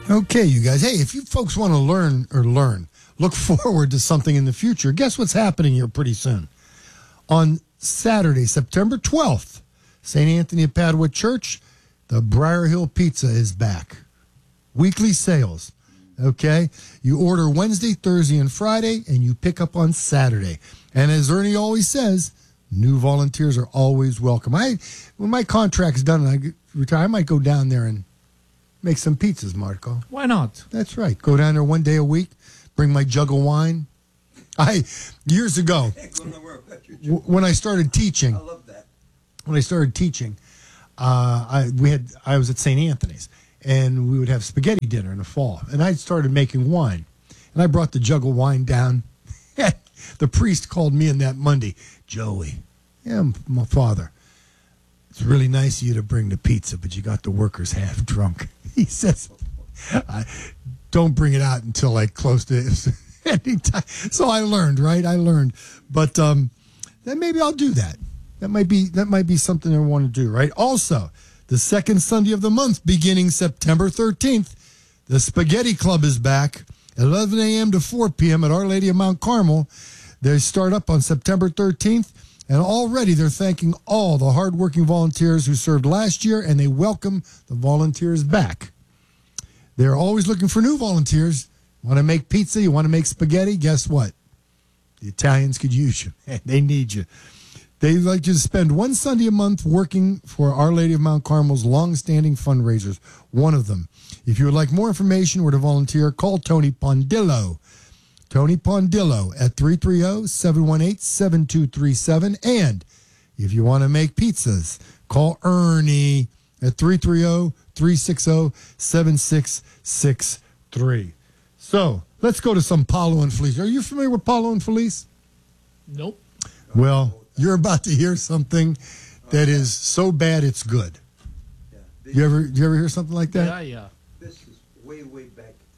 Okay, you guys. Hey, if you folks want to look forward to something in the future, guess what's happening here pretty soon? On Saturday, September 12th, St. Anthony of Padua Church, the Briar Hill Pizza is back. Weekly sales. Okay? You order Wednesday, Thursday, and Friday, and you pick up on Saturday. And as Ernie always says, new volunteers are always welcome. When my contract's done and I retire, I might go down there and make some pizzas, Marco. Why not? That's right. Go down there one day a week, bring my jug of wine. Years ago, when I started teaching, I love that. when I started teaching, I was at St. Anthony's, and we would have spaghetti dinner in the fall. And I started making wine, and I brought the jug of wine down. The priest called me in that Monday, Joey, my father. It's really nice of you to bring the pizza, but you got the workers half drunk. He says, don't bring it out until like close to any time. So I learned, right? I learned. But then maybe I'll do that. That might be something I want to do, right? Also, the second Sunday of the month, beginning September 13th, the Spaghetti Club is back, 11 a.m. to 4 p.m. at Our Lady of Mount Carmel. They start up on September 13th, and already they're thanking all the hardworking volunteers who served last year, and they welcome the volunteers back. They're always looking for new volunteers. Want to make pizza? You want to make spaghetti? Guess what? The Italians could use you. They need you. They'd like you to spend one Sunday a month working for Our Lady of Mount Carmel's long-standing fundraisers, one of them. If you would like more information or to volunteer, call Tony Pondillo. Tony Pondillo at 330-718-7237. And if you want to make pizzas, call Ernie at 330-360-7663. So let's go to some Paulo and Felice. Are you familiar with Paulo and Felice? Nope. Well, you're about to hear something that is so bad it's good. Yeah. You ever hear something like that? Yeah. This is way back